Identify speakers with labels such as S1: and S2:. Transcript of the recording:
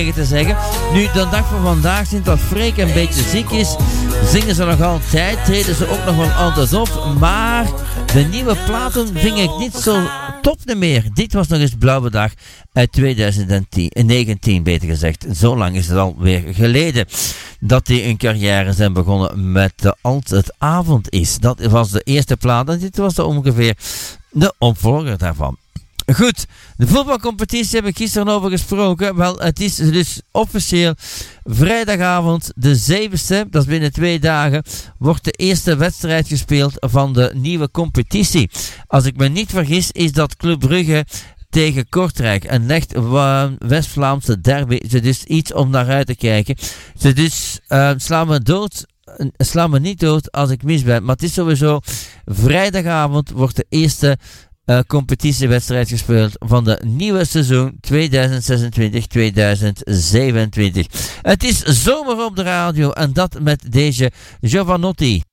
S1: te zeggen. Nu, de dag van vandaag, sinds dat Freek een beetje ziek is, zingen ze nog altijd, treden ze ook nog wel altijd op, maar de nieuwe platen vind ik niet zo top meer. Dit was nog eens Blauwe Dag uit 2019, beter gezegd. Zo lang is het alweer geleden dat die een carrière zijn begonnen met Als het avond is. Dat was de eerste plaat en dit was ongeveer de opvolger daarvan. Goed, de voetbalcompetitie heb ik gisteren over gesproken. Wel, het is dus officieel vrijdagavond de 7e, dat is binnen 2 dagen, wordt de eerste wedstrijd gespeeld van de nieuwe competitie. Als ik me niet vergis is dat Club Brugge tegen Kortrijk. Een echt West-Vlaamse derby. Ze dus iets om naar uit te kijken. Ze dus slaan me niet dood als ik mis ben. Maar het is sowieso vrijdagavond wordt de eerste competitiewedstrijd gespeeld van de nieuwe seizoen 2026-2027. Het is zomer op de radio en dat met deze Giovanotti.